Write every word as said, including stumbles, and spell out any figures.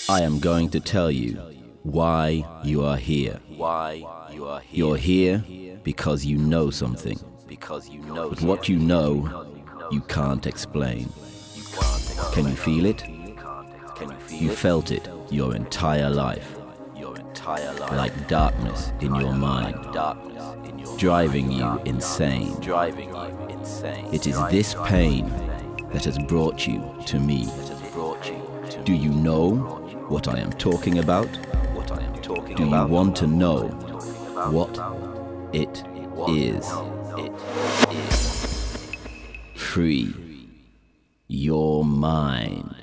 I am going to tell you why you are here. Why you are here. You're here because you know something. Because you know. But what you know, you can't explain. You can't explain. Can you feel it? Can you feel You it? felt it your entire life, Your entire life. like darkness in your mind, Darkness in your driving you insane. driving you insane. It is this pain that has brought you to me. that has brought you to Do you know what I am talking about? what I am talking Do you about. want to know what it What is? it is. Free your mind.